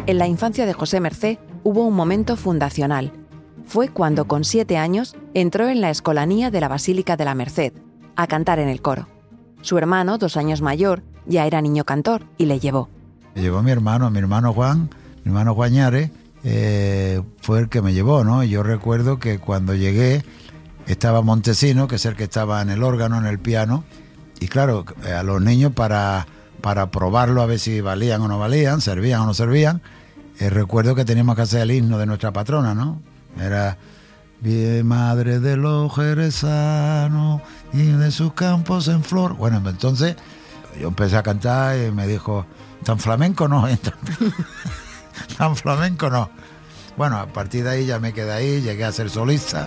En la infancia de José Mercé hubo un momento fundacional. Fue cuando, con 7 años, entró en la escolanía de la Basílica de la Merced, a cantar en el coro. Su hermano, 2 años mayor, ya era niño cantor y le llevó. Me llevó mi hermano Juan, Ñare, fue el que me llevó, ¿no? Y yo recuerdo que cuando llegué estaba Montesino, que es el que estaba en el órgano, en el piano, y claro, a los niños para probarlo a ver si valían o no valían, servían o no servían, recuerdo que teníamos que hacer el himno de nuestra patrona, ¿no? Era bien madre de los jerezanos y de sus campos en flor. Bueno, entonces yo empecé a cantar y me dijo, tan flamenco no, tan flamenco no. Bueno, a partir de ahí ya me quedé ahí, llegué a ser solista.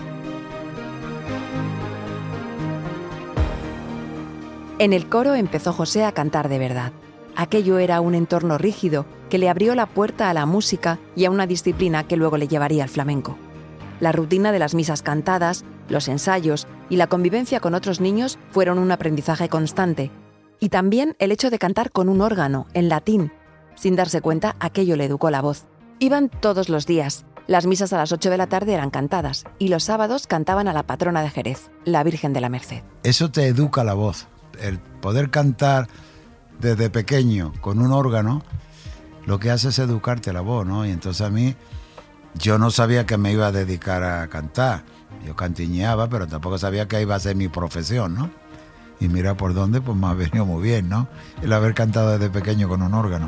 En el coro empezó José a cantar de verdad. Aquello era un entorno rígido que le abrió la puerta a la música y a una disciplina que luego le llevaría al flamenco. La rutina de las misas cantadas, los ensayos y la convivencia con otros niños fueron un aprendizaje constante. Y también el hecho de cantar con un órgano, en latín. Sin darse cuenta, aquello le educó la voz. Iban todos los días. Las misas a las 8 de la tarde eran cantadas y los sábados cantaban a la patrona de Jerez, la Virgen de la Merced. Eso te educa la voz. El poder cantar desde pequeño con un órgano, lo que hace es educarte la voz, ¿no? Y entonces a mí, yo no sabía que me iba a dedicar a cantar. Yo cantiñeaba, pero tampoco sabía que iba a ser mi profesión, ¿no? Y mira por dónde, pues me ha venido muy bien, ¿no? El haber cantado desde pequeño con un órgano.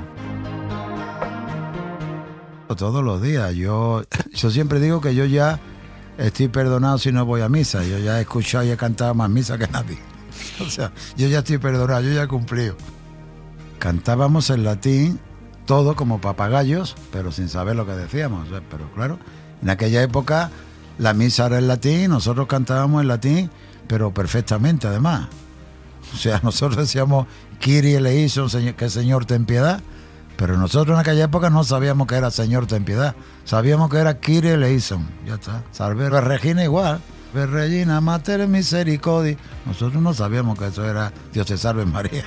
Todos los días. Yo siempre digo que yo ya estoy perdonado si no voy a misa. Yo ya he escuchado y he cantado más misa que nadie. O sea, yo ya estoy perdonado, yo ya he cumplido. Cantábamos en latín, todo como papagayos, pero sin saber lo que decíamos. Pero claro, en aquella época la misa era en latín y nosotros cantábamos en latín, pero perfectamente además. O sea, nosotros decíamos Kyrie eleison, que el Señor ten piedad, pero nosotros en aquella época no sabíamos que era Señor ten piedad, sabíamos que era Kyrie eleison, ya está. Salve Regina igual, Ver Regina Mater Misericordia. Nosotros no sabíamos que eso era Dios te salve María.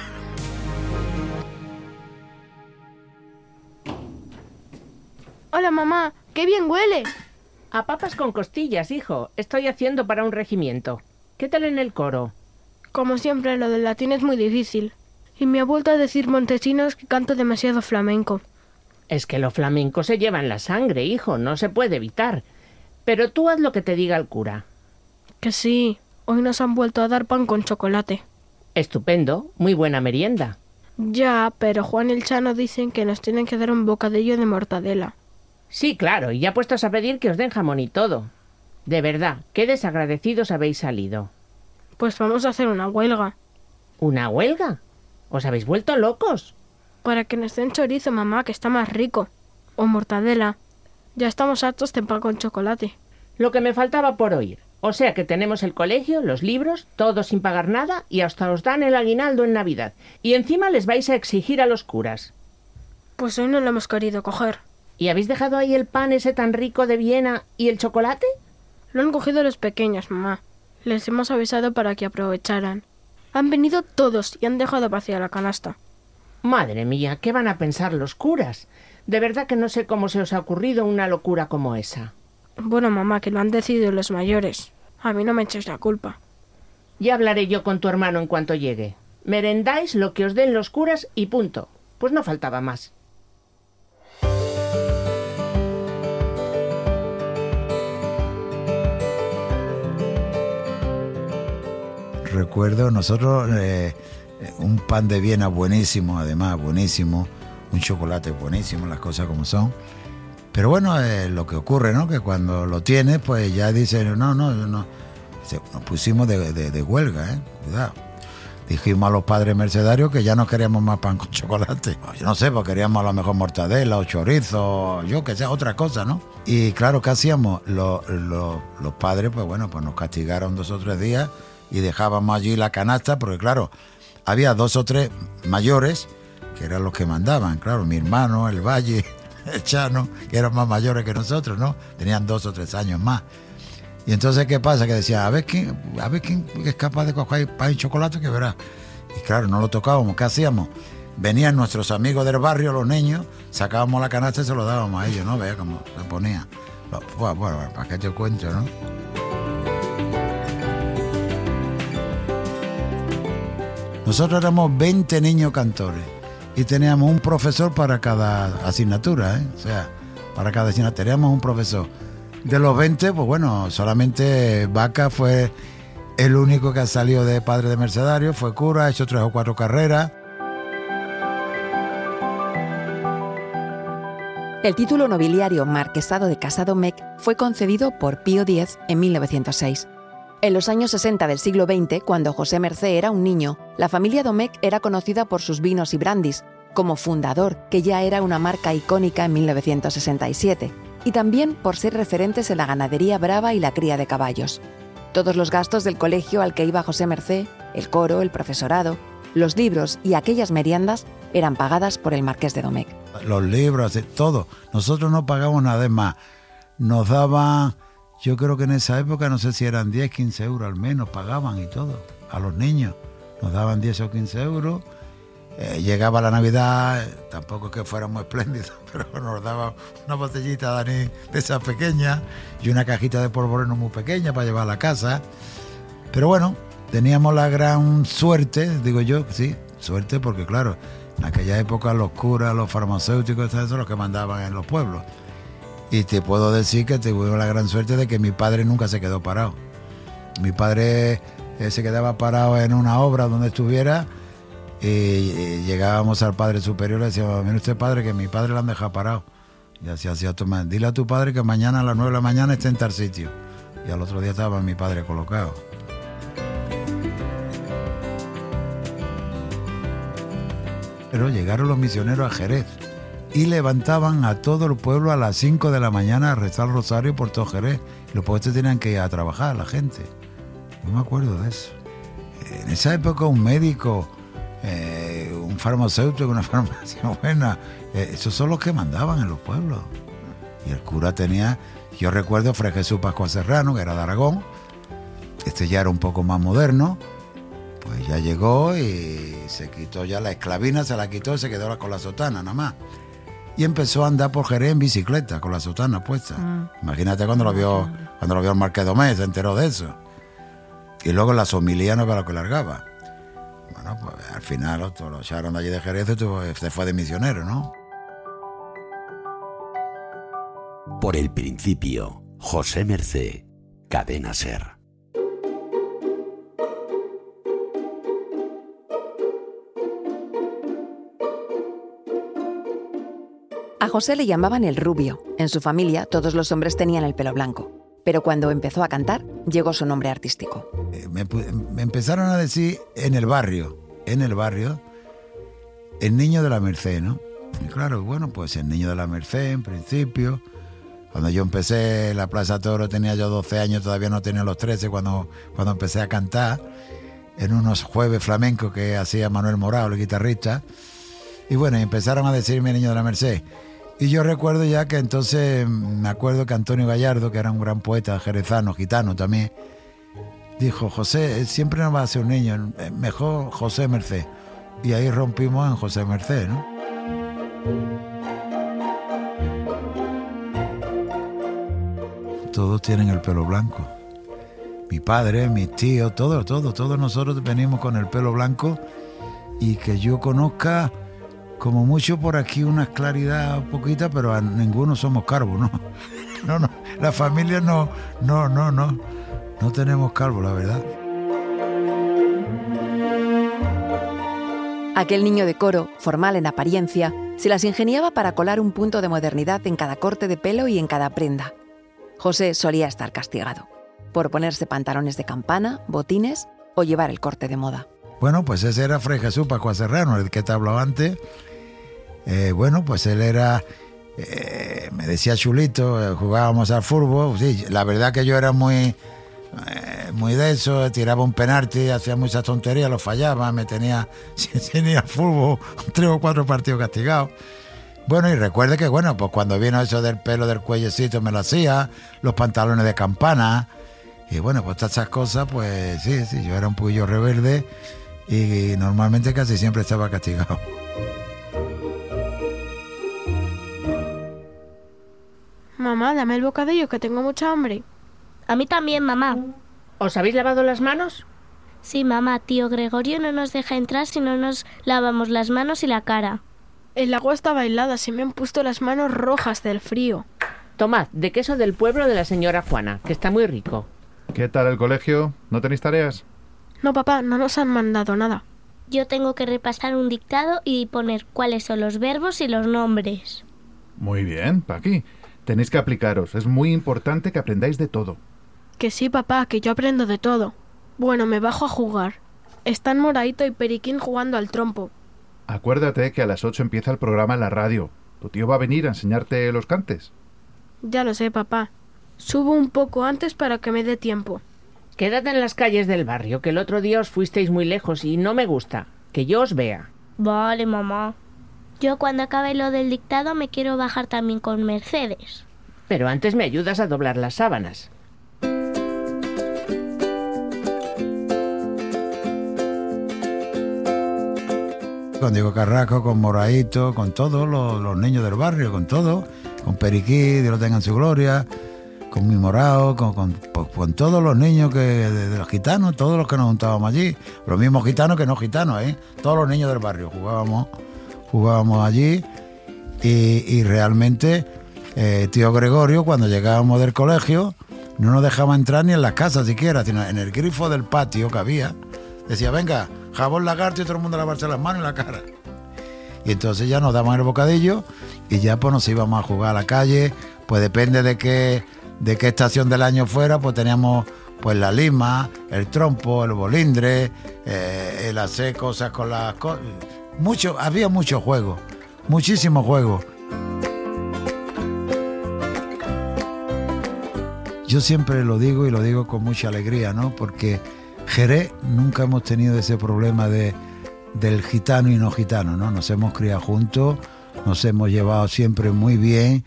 Hola mamá, qué bien huele. A papas con costillas, hijo. Estoy haciendo para un regimiento. ¿Qué tal en el coro? Como siempre, lo del latín es muy difícil. Y me ha vuelto a decir Montesinos que canto demasiado flamenco. Es que lo flamenco se lleva en la sangre, hijo. No se puede evitar. Pero tú haz lo que te diga el cura. Que sí, hoy nos han vuelto a dar pan con chocolate. Estupendo, muy buena merienda. Ya, pero Juan y el Chano dicen que nos tienen que dar un bocadillo de mortadela. Sí, claro, y ya puestos a pedir que os den jamón y todo. De verdad, qué desagradecidos habéis salido. Pues vamos a hacer una huelga. ¿Una huelga? ¿Os habéis vuelto locos? Para que nos den chorizo, mamá, que está más rico. O mortadela. Ya estamos hartos de pan con chocolate. Lo que me faltaba por oír. O sea que tenemos el colegio, los libros, todo sin pagar nada y hasta os dan el aguinaldo en Navidad. Y encima les vais a exigir a los curas. Pues hoy no lo hemos querido coger. ¿Y habéis dejado ahí el pan ese tan rico de Viena y el chocolate? Lo han cogido los pequeños, mamá. Les hemos avisado para que aprovecharan. Han venido todos y han dejado vacía la canasta. Madre mía, ¿qué van a pensar los curas? De verdad que no sé cómo se os ha ocurrido una locura como esa. Bueno, mamá, que lo han decidido los mayores. A mí no me echéis la culpa. Ya hablaré yo con tu hermano en cuanto llegue. Merendáis lo que os den los curas y punto. Pues no faltaba más. Recuerdo nosotros un pan de Viena buenísimo, además buenísimo, un chocolate buenísimo, las cosas como son. Pero bueno, lo que ocurre, ¿no? Que cuando lo tienes, pues ya dicen, no. Nos pusimos de huelga, cuidado. Dijimos a los padres mercedarios que ya no queríamos más pan con chocolate. Yo no sé, pues queríamos a lo mejor mortadela o chorizo, yo que sea, otra cosa, ¿no? Y claro, ¿qué hacíamos? Los padres, pues bueno, pues nos castigaron 2 o 3 días y dejábamos allí la canasta, porque claro, había 2 o 3 mayores que eran los que mandaban, claro, mi hermano, el Valle, el Chano, que eran más mayores que nosotros, ¿no? Tenían 2 o 3 años más. Y entonces, ¿qué pasa? Que decía, a ver quién es capaz de coger pan y chocolate, que verás. Y claro, no lo tocábamos. ¿Qué hacíamos? venían nuestros amigos del barrio, los niños, sacábamos la canasta y se lo dábamos a ellos, ¿no? Vea cómo se ponía. Bueno, ¿para qué te cuento, no? Nosotros éramos 20 niños cantores y teníamos un profesor para cada asignatura, ¿eh? O sea, para cada asignatura teníamos un profesor. De los 20, pues bueno, solamente Vaca fue el único que ha salido de padre de mercedario, fue cura, ha hecho 3 o 4 carreras. El título nobiliario Marquesado de Casa-Domecq fue concedido por Pío X en 1906. En los años 60 del siglo XX, cuando José Mercé era un niño, la familia Domecq era conocida por sus vinos y brandis, como Fundador, que ya era una marca icónica en 1967, y también por ser referentes en la ganadería brava y la cría de caballos. Todos los gastos del colegio al que iba José Mercé, el coro, el profesorado, los libros y aquellas meriendas eran pagadas por el marqués de Domecq. Los libros, todo. Nosotros no pagamos nada más. Nos daban, yo creo que en esa época, no sé si eran 10, 15 euros al menos, pagaban y todo. A los niños nos daban 10 o 15 euros. Llegaba la Navidad, tampoco es que fuera muy espléndido, pero nos daba una botellita de anís de esas pequeñas y una cajita de polvoreno muy pequeña para llevar a la casa. Pero bueno, teníamos la gran suerte, digo yo, sí, suerte porque claro, en aquella época los curas, los farmacéuticos, eso son los que mandaban en los pueblos. Y te puedo decir que tuvimos la gran suerte de que mi padre nunca se quedó parado. Mi padre se quedaba parado en una obra donde estuviera y llegábamos al padre superior y le decíamos, mire usted padre, que mi padre lo han dejado parado. Y así hacía Tomás, dile a tu padre que mañana a las 9 de la mañana esté en tal sitio. Y al otro día estaba mi padre colocado. Pero llegaron los misioneros a Jerez y levantaban a todo el pueblo a las 5 de la mañana a rezar el rosario por todo Jerez. Y los pobres tenían que ir a trabajar, la gente. Yo me acuerdo de eso. En esa época un médico, un farmacéutico, una farmacia buena, esos son los que mandaban en los pueblos. Y el cura tenía, yo recuerdo Fray Jesús Pascual Serrano, que era de Aragón, este ya era un poco más moderno, pues ya llegó y se quitó ya la esclavina, se la quitó y se quedó con la sotana nada más. Y empezó a andar por Jerez en bicicleta, con la sotana puesta. Imagínate cuando lo vio el marqués de Domecq, se enteró de eso. Y luego las homilías no era lo que largaba. Bueno, pues al final lo echaron de allí de Jerez y se fue de misionero, ¿no? Por el principio, José Mercé, Cadena SER. A José le llamaban el rubio. En su familia todos los hombres tenían el pelo blanco. Pero cuando empezó a cantar, llegó su nombre artístico. Me empezaron a decir en el barrio, el niño de la Merced, ¿no? Y claro, bueno, pues el niño de la Merced, en principio. Cuando yo empecé en la Plaza Toro tenía yo 12 años, todavía no tenía los 13 cuando empecé a cantar en unos jueves flamencos que hacía Manuel Morao, el guitarrista. Y bueno, empezaron a decirme niño de la Merced. Y yo recuerdo ya que entonces, me acuerdo que Antonio Gallardo, que era un gran poeta jerezano, gitano también, dijo, José, siempre no va a ser un niño, mejor José Mercé. Y ahí rompimos en José Mercé, ¿no? Todos tienen el pelo blanco. Mi padre, mis tíos, todos nosotros venimos con el pelo blanco y que yo conozca... Como mucho por aquí una claridad poquita, pero a ninguno somos calvos, ¿no? No, la familia no tenemos calvos, la verdad. Aquel niño de coro, formal en apariencia, se las ingeniaba para colar un punto de modernidad en cada corte de pelo y en cada prenda. José solía estar castigado por ponerse pantalones de campana, botines o llevar el corte de moda. Bueno, pues ese era Fray Jesús Pascual Serrano, el que te hablaba antes. Bueno, pues él era, me decía chulito, jugábamos al fútbol. Sí, la verdad que yo era muy de eso, tiraba un penalti, hacía muchas tonterías, lo fallaba, me tenía al fútbol 3 o 4 partidos castigados. Bueno, y recuerde que, bueno, pues cuando vino eso del pelo del cuellecito me lo hacía, los pantalones de campana, y bueno, pues todas esas cosas, pues sí, yo era un poquillo rebelde y normalmente casi siempre estaba castigado. Mamá, dame el bocadillo que tengo mucha hambre. A mí también, mamá. ¿Os habéis lavado las manos? Sí, mamá, tío Gregorio no nos deja entrar si no nos lavamos las manos y la cara. El agua estaba helada, se me han puesto las manos rojas del frío. Tomad, de queso del pueblo de la señora Juana, que está muy rico. ¿Qué tal el colegio? ¿No tenéis tareas? No, papá, no nos han mandado nada. Yo tengo que repasar un dictado y poner cuáles son los verbos y los nombres. Muy bien, Paqui. Tenéis que aplicaros. Es muy importante que aprendáis de todo. Que sí, papá, que yo aprendo de todo. Bueno, me bajo a jugar. Están Moraito y Periquín jugando al trompo. Acuérdate que a las 8 empieza el programa en la radio. Tu tío va a venir a enseñarte los cantes. Ya lo sé, papá. Subo un poco antes para que me dé tiempo. Quédate en las calles del barrio, que el otro día os fuisteis muy lejos y no me gusta. Que yo os vea. Vale, mamá. Yo cuando acabe lo del dictado me quiero bajar también con Mercedes. Pero antes me ayudas a doblar las sábanas. Con Diego Carrasco, con Moraito, con todos los niños del barrio, con todo, con Periquí, Dios lo tenga en su gloria, con mi Morao, con todos los niños de los gitanos, todos los que nos juntábamos allí, los mismos gitanos que no gitanos, todos los niños del barrio jugábamos allí y realmente tío Gregorio, cuando llegábamos del colegio, no nos dejaba entrar ni en las casas siquiera, sino en el grifo del patio que había, decía, venga, jabón lagarto y todo el mundo a lavarse las manos y la cara. Y entonces ya nos daban el bocadillo y ya pues nos íbamos a jugar a la calle, pues depende de qué estación del año fuera, pues teníamos pues la lima, el trompo, el bolindre, el hacer cosas con las cosas. Había muchos juegos, muchísimos juegos. Yo siempre lo digo y lo digo con mucha alegría, ¿no? Porque Jerez nunca hemos tenido ese problema del gitano y no gitano, ¿no? Nos hemos criado juntos, nos hemos llevado siempre muy bien.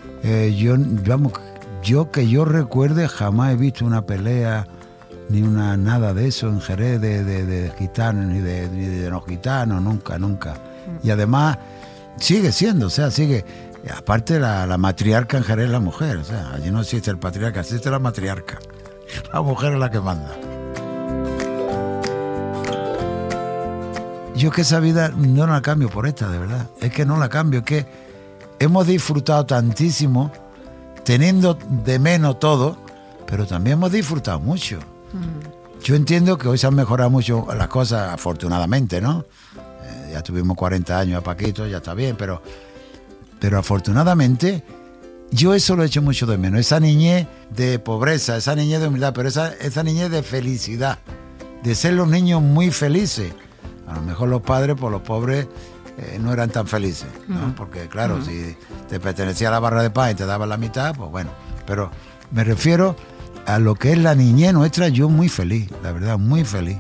Yo que yo recuerde jamás he visto una pelea ni nada de eso en Jerez de gitanos ni de no gitanos, nunca. Y además sigue siendo, aparte la matriarca en Jerez es la mujer, o sea, allí no existe el patriarca, existe la matriarca. La mujer es la que manda. Yo que esa vida no la cambio por esta, de verdad. Es que no la cambio, es que hemos disfrutado tantísimo, teniendo de menos todo, pero también hemos disfrutado mucho. Yo entiendo que hoy se han mejorado mucho las cosas, afortunadamente, ¿no? Ya tuvimos 40 años a Paquito, ya está bien, pero afortunadamente yo eso lo he hecho mucho de menos. Esa niñez de pobreza, esa niñez de humildad, pero esa niñez de felicidad, de ser los niños muy felices. A lo mejor los padres, por los pobres, no eran tan felices, ¿no? Porque claro, si te pertenecía a la barra de pan y te daban la mitad, pues bueno. Pero me refiero a lo que es la niñez nuestra, yo muy feliz, la verdad, muy feliz.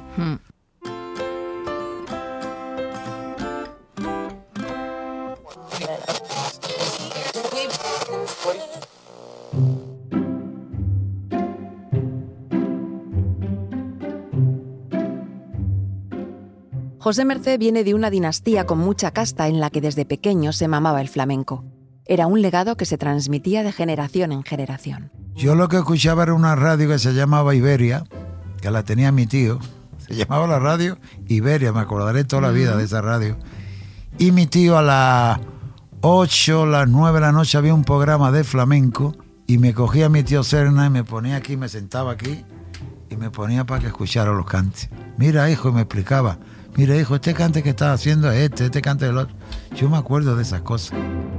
José Mercé viene de una dinastía con mucha casta en la que desde pequeño se mamaba el flamenco. Era un legado que se transmitía de generación en generación. Yo lo que escuchaba era una radio que se llamaba Iberia, que la tenía mi tío. Se llamaba la radio Iberia, me acordaré toda la vida de esa radio. Y mi tío a las 8, las 9 de la noche había un programa de flamenco y me cogía mi tío Serna y me ponía aquí, me sentaba aquí y me ponía para que escuchara los cantes. Mira, hijo, y me explicaba. Mira, hijo, este cante que estás haciendo es este cante es el otro. Yo me acuerdo de esas cosas.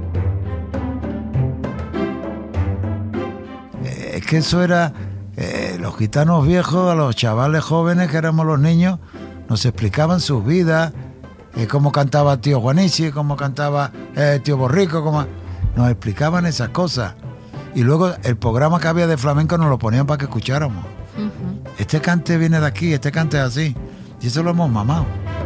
Es que eso era... los gitanos viejos, a los chavales jóvenes que éramos los niños, nos explicaban sus vidas, cómo cantaba tío Juanichi, cómo cantaba tío Borrico, nos explicaban esas cosas. Y luego el programa que había de flamenco nos lo ponían para que escucháramos. Este cante viene de aquí, este cante es así. Y eso lo hemos mamado.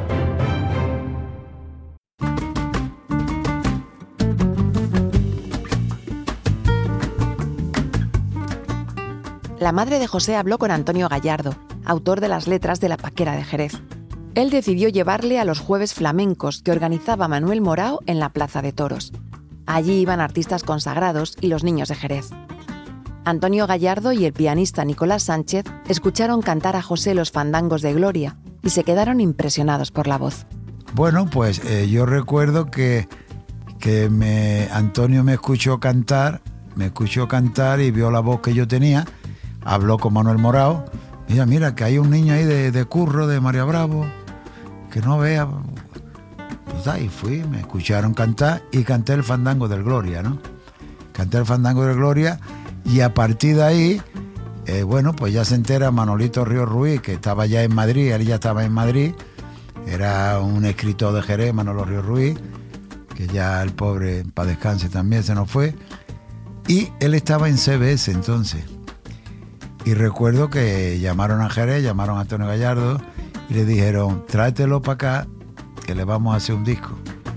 La madre de José habló con Antonio Gallardo, autor de las letras de La Paquera de Jerez. Él decidió llevarle a los jueves flamencos que organizaba Manuel Morao en la Plaza de Toros. Allí iban artistas consagrados y los niños de Jerez. Antonio Gallardo y el pianista Nicolás Sánchez escucharon cantar a José los fandangos de Gloria y se quedaron impresionados por la voz. Bueno, pues yo recuerdo que Antonio me escuchó cantar y vio la voz que yo tenía, habló con Manuel Morao. Mira, que hay un niño ahí de Curro, de María Bravo, que no vea. Pues ahí fui, me escucharon cantar y canté el fandango del Gloria, ¿no? Canté el fandango del Gloria y a partir de ahí, bueno, pues ya se entera Manolito Ríos Ruiz, que estaba ya en Madrid, él ya estaba en Madrid, era un escritor de Jerez, Manolo Ríos Ruiz, que ya el pobre, para descanse también, se nos fue, y él estaba en CBS entonces. Y recuerdo que llamaron a Jerez, llamaron a Antonio Gallardo y le dijeron, tráetelo para acá, que le vamos a hacer un disco.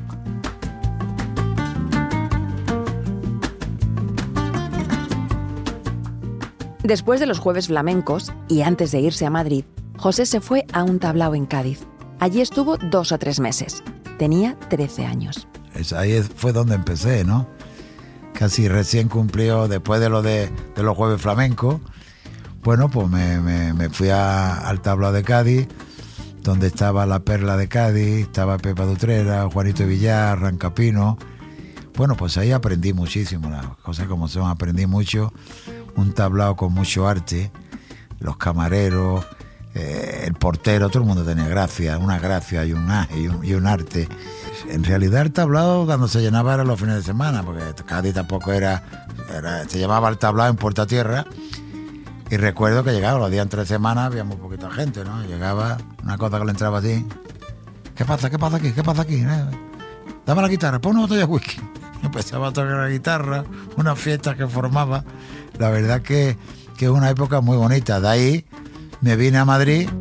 Después de los jueves flamencos, y antes de irse a Madrid, José se fue a un tablao en Cádiz. Allí estuvo 2 o 3 meses. Tenía 13 años. Ahí fue donde empecé, ¿no? Casi recién cumplió, después de los jueves flamencos. Bueno, pues me fui al tablao de Cádiz, donde estaba la Perla de Cádiz, estaba Pepa de Utrera, Juanito de Villar, Rancapino. Bueno, pues ahí aprendí muchísimo, las cosas como son, aprendí mucho. Un tablao con mucho arte, los camareros, el portero, todo el mundo tenía una gracia y un arte. En realidad el tablao cuando se llenaba era los fines de semana, porque Cádiz tampoco se llamaba el tablao en Puerta Tierra. Y recuerdo que llegaba los días entre semanas, había muy poquita gente, ¿no? Llegaba una cosa que le entraba así. ¿Qué pasa aquí? ¿Qué pasa aquí? Dame la guitarra, pon una botella de whisky. Empezaba a tocar la guitarra, una fiesta que formaba. La verdad que es una época muy bonita. De ahí me vine a Madrid.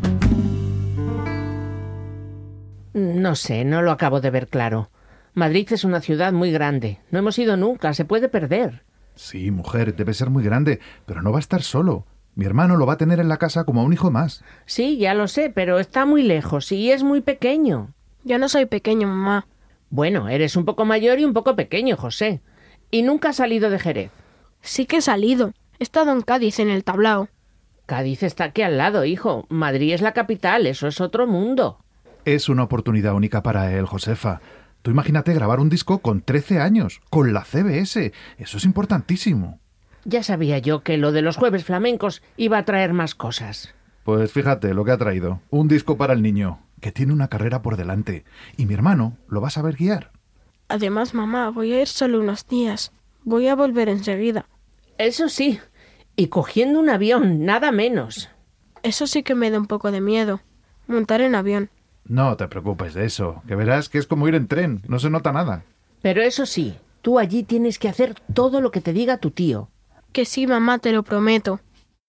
No sé, no lo acabo de ver claro. Madrid es una ciudad muy grande. No hemos ido nunca, se puede perder. Sí, mujer, debe ser muy grande, pero no va a estar solo. Mi hermano lo va a tener en la casa como a un hijo más. Sí, ya lo sé, pero está muy lejos y es muy pequeño. Yo no soy pequeño, mamá. Bueno, eres un poco mayor y un poco pequeño, José. ¿Y nunca has salido de Jerez? Sí que he salido. He estado en Cádiz, en el tablao. Cádiz está aquí al lado, hijo. Madrid es la capital, eso es otro mundo. Es una oportunidad única para él, Josefa. Tú imagínate grabar un disco con 13 años, con la CBS. Eso es importantísimo. Ya sabía yo que lo de los jueves flamencos iba a traer más cosas. Pues fíjate lo que ha traído. Un disco para el niño, que tiene una carrera por delante. Y mi hermano lo va a saber guiar. Además, mamá, voy a ir solo unos días. Voy a volver enseguida. Eso sí, y cogiendo un avión, nada menos. Eso sí que me da un poco de miedo. Montar en avión. No te preocupes de eso, que verás que es como ir en tren, no se nota nada. Pero eso sí, tú allí tienes que hacer todo lo que te diga tu tío. Que sí, mamá, te lo prometo.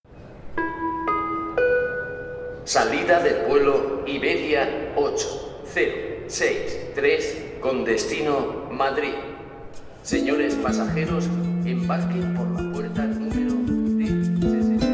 Salida del vuelo Iberia 8063 con destino Madrid. Señores pasajeros, embarquen por la puerta número D60.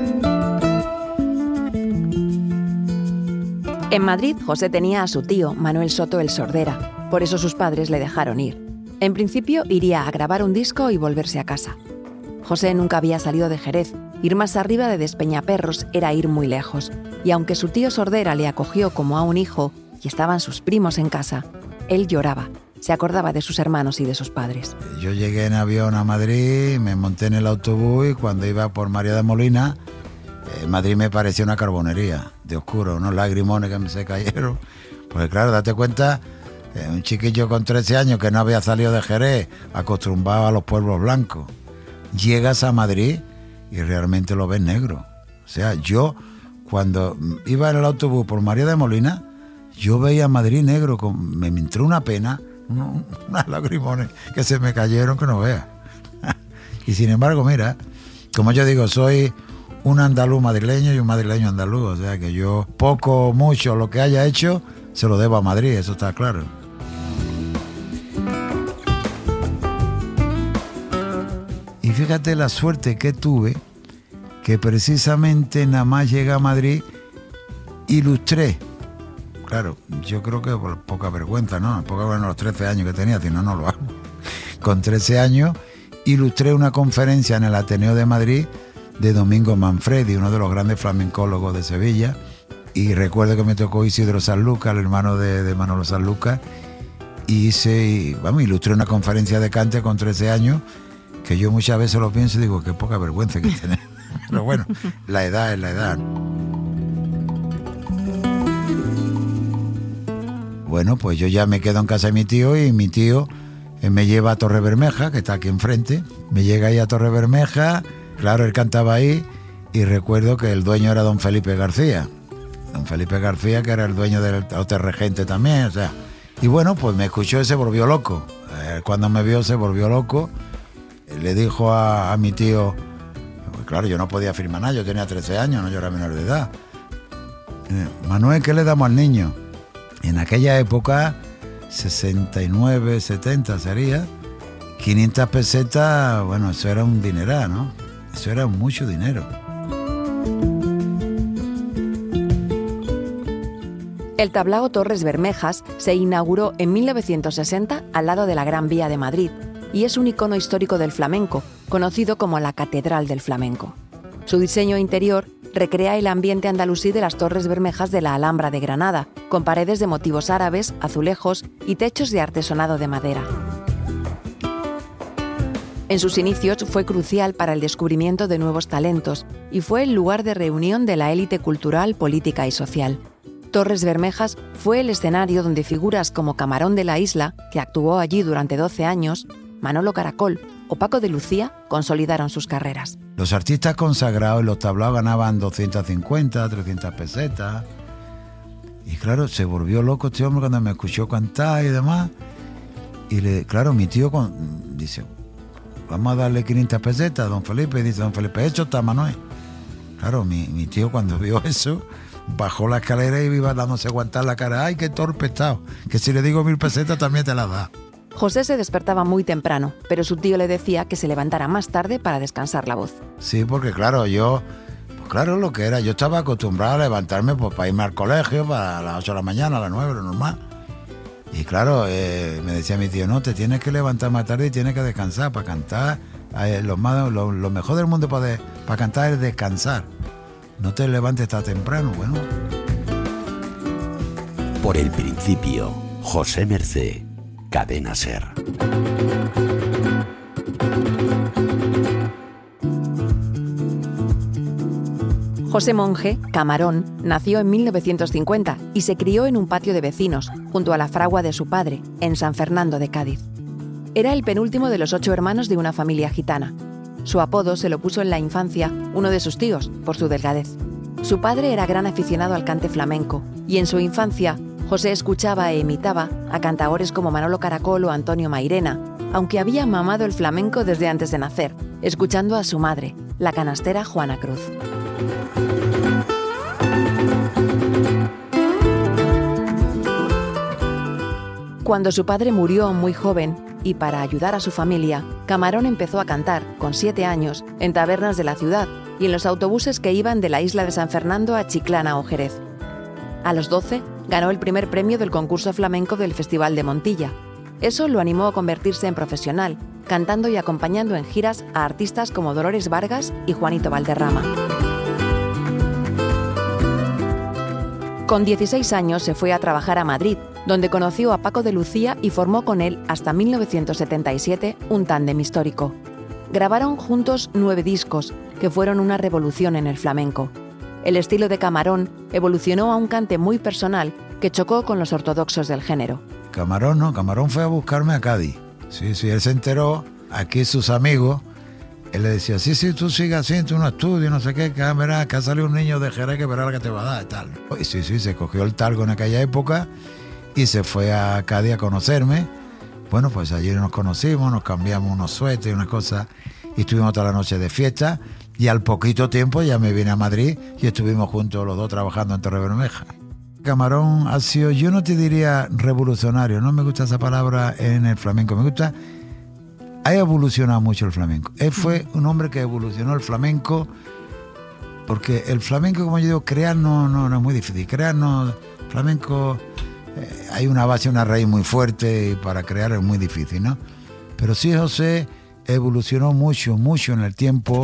En Madrid, José tenía a su tío, Manuel Soto el Sordera. Por eso sus padres le dejaron ir. En principio, iría a grabar un disco y volverse a casa. José nunca había salido de Jerez. Ir más arriba de Despeñaperros era ir muy lejos. Y aunque su tío Sordera le acogió como a un hijo y estaban sus primos en casa, él lloraba. Se acordaba de sus hermanos y de sus padres. Yo llegué en avión a Madrid, me monté en el autobús y cuando iba por María de Molina, Madrid me pareció una carbonería de oscuro, unos lagrimones que me se cayeron. Porque claro, date cuenta, un chiquillo con 13 años que no había salido de Jerez, acostumbrado a los pueblos blancos. Llegas a Madrid y realmente lo ves negro. O sea, yo cuando iba en el autobús por María de Molina, yo veía Madrid negro, me entró una pena, unas lagrimones que se me cayeron que no veas. Y sin embargo, mira, como yo digo, soy un andaluz madrileño y un madrileño andaluz, o sea que yo poco o mucho lo que haya hecho se lo debo a Madrid, eso está claro. Y fíjate la suerte que tuve, que precisamente nada más llegué a Madrid, ilustré. Claro, yo creo que por poca vergüenza, ¿no? Poca vergüenza los 13 años que tenía, si no, no lo hago. con 13 años, ilustré una conferencia en el Ateneo de Madrid de Domingo Manfredi, uno de los grandes flamencólogos de Sevilla, y recuerdo que me tocó Isidro Sanlúcar, el hermano de Manolo Sanlúcar, y ilustré una conferencia de cante con 13 años, que yo muchas veces lo pienso y digo, qué poca vergüenza que tenés. Pero bueno, la edad es la edad. Bueno, pues yo ya me quedo en casa de mi tío y mi tío me lleva a Torrebermeja, que está aquí enfrente. Me llega ahí a Torrebermeja, claro, él cantaba ahí y recuerdo que el dueño era don Felipe García. Don Felipe García, que era el dueño del Hotel Regente también, o sea. Y bueno, pues me escuchó y se volvió loco. Cuando me vio se volvió loco. Le dijo a mi tío, pues claro, yo no podía firmar nada, yo tenía 13 años, no, yo era menor de edad. Manuel, ¿qué le damos al niño? En aquella época, 69, 70 sería, 500 pesetas, bueno, eso era un dineral, ¿no? Eso era mucho dinero. El tablao Torres Bermejas se inauguró en 1960 al lado de la Gran Vía de Madrid y es un icono histórico del flamenco, conocido como la Catedral del Flamenco. Su diseño interior recrea el ambiente andalusí de las Torres Bermejas de la Alhambra de Granada, con paredes de motivos árabes, azulejos y techos de artesonado de madera. En sus inicios fue crucial para el descubrimiento de nuevos talentos y fue el lugar de reunión de la élite cultural, política y social. Torres Bermejas fue el escenario donde figuras como Camarón de la Isla, que actuó allí durante 12 años, Manolo Caracol o Paco de Lucía consolidaron sus carreras. Los artistas consagrados en los tablaos ganaban 250, 300 pesetas. Y claro, se volvió loco este hombre cuando me escuchó cantar y demás. Y claro, mi tío dice, vamos a darle 500 pesetas a don Felipe. Y dice, don Felipe, hecho está, Manuel. Claro, mi tío cuando vio eso, bajó la escalera y iba dándose aguantar la cara. ¡Ay, qué torpe estado! Que si le digo 1000 pesetas también te las da. José se despertaba muy temprano, pero su tío le decía que se levantara más tarde para descansar la voz. Sí, porque claro, lo que era, yo estaba acostumbrado a levantarme pues, para irme al colegio, para las 8 de la mañana, a las 9, lo normal. Y claro, me decía mi tío, no, te tienes que levantar más tarde y tienes que descansar para cantar. Lo mejor del mundo para cantar es descansar. No te levantes tan temprano, bueno. Por el principio, José Mercé, Cadena SER. José Monge, Camarón, nació en 1950 y se crió en un patio de vecinos, junto a la fragua de su padre, en San Fernando de Cádiz. Era el penúltimo de los 8 hermanos de una familia gitana. Su apodo se lo puso en la infancia uno de sus tíos, por su delgadez. Su padre era gran aficionado al cante flamenco, y en su infancia José escuchaba e imitaba a cantaores como Manolo Caracol o Antonio Mairena, aunque había mamado el flamenco desde antes de nacer, escuchando a su madre, la canastera Juana Cruz. Cuando su padre murió muy joven, y para ayudar a su familia, Camarón empezó a cantar, con 7 años, en tabernas de la ciudad y en los autobuses que iban de la isla de San Fernando a Chiclana o Jerez. A los 12, ganó el primer premio del concurso flamenco del Festival de Montilla. Eso lo animó a convertirse en profesional, cantando y acompañando en giras a artistas como Dolores Vargas y Juanito Valderrama. Con 16 años se fue a trabajar a Madrid, donde conoció a Paco de Lucía y formó con él hasta 1977 un tándem histórico. Grabaron juntos 9 discos, que fueron una revolución en el flamenco. El estilo de Camarón evolucionó a un cante muy personal que chocó con los ortodoxos del género. Camarón fue a buscarme a Cádiz. Sí, él se enteró, aquí sus amigos, él le decía, sí, tú sigas así, tú no estudias, no sé qué, que verás, que ha salido un niño de Jerez que verá la que te va a dar y tal. Y sí, se cogió el talgo en aquella época y se fue a Cádiz a conocerme. Bueno, pues allí nos conocimos, nos cambiamos unos suéteres, unas cosas, y estuvimos toda la noche de fiesta, y al poquito tiempo ya me vine a Madrid y estuvimos juntos los dos trabajando en Torrebermeja. Camarón ha sido, yo no te diría revolucionario, no me gusta esa palabra en el flamenco, me gusta, ha evolucionado mucho el flamenco. Él fue un hombre que evolucionó el flamenco, porque el flamenco, como yo digo, crear no es muy difícil, flamenco, hay una base, una raíz muy fuerte y para crear es muy difícil, ¿no? Pero sí, José evolucionó mucho en el tiempo.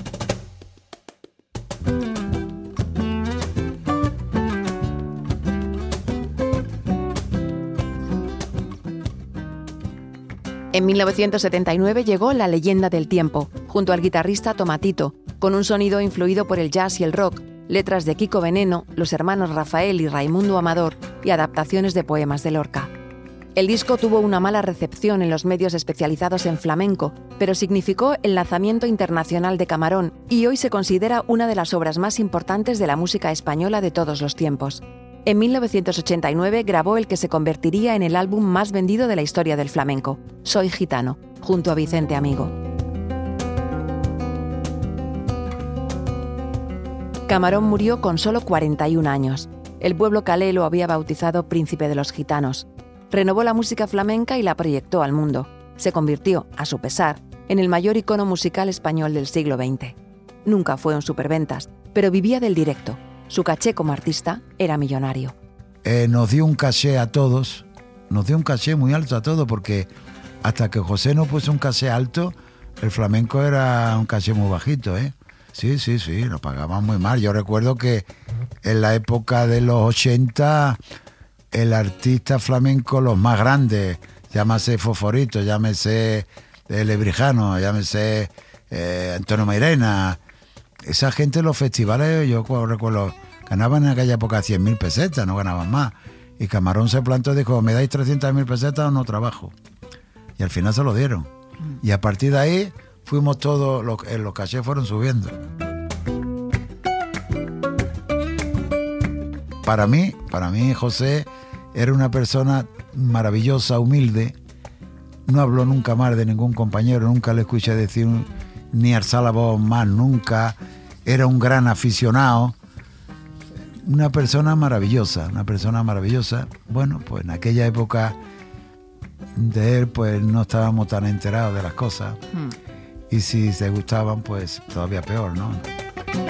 En 1979 llegó La leyenda del tiempo, junto al guitarrista Tomatito, con un sonido influido por el jazz y el rock, letras de Kiko Veneno, los hermanos Rafael y Raimundo Amador y adaptaciones de poemas de Lorca. El disco tuvo una mala recepción en los medios especializados en flamenco, pero significó el lanzamiento internacional de Camarón y hoy se considera una de las obras más importantes de la música española de todos los tiempos. En 1989 grabó el que se convertiría en el álbum más vendido de la historia del flamenco, Soy Gitano, junto a Vicente Amigo. Camarón murió con solo 41 años. El pueblo calé lo había bautizado Príncipe de los Gitanos. Renovó la música flamenca y la proyectó al mundo. Se convirtió, a su pesar, en el mayor icono musical español del siglo XX. Nunca fue un superventas, pero vivía del directo. Su caché como artista era millonario. Nos dio un caché a todos, nos dio un caché muy alto a todos, porque hasta que José no puso un caché alto, el flamenco era un caché muy bajito, ¿eh? Sí, nos pagaban muy mal. Yo recuerdo que en la época de los 80, el artista flamenco, los más grandes, llámese Foforito, llámese Lebrijano, llámese Antonio Mairena, esa gente en los festivales, yo recuerdo, ganaban en aquella época 100.000 pesetas, no ganaban más. Y Camarón se plantó y dijo, ¿me dais 300.000 pesetas o no trabajo? Y al final se lo dieron. Y a partir de ahí fuimos todos, los cachés fueron subiendo. Para mí, José era una persona maravillosa, humilde. No habló nunca mal de ningún compañero, nunca le escuché decir ni alzar la voz más, nunca. Era un gran aficionado. Una persona maravillosa. Bueno, pues en aquella época de él, pues no estábamos tan enterados de las cosas. Y si se gustaban, pues todavía peor, ¿no?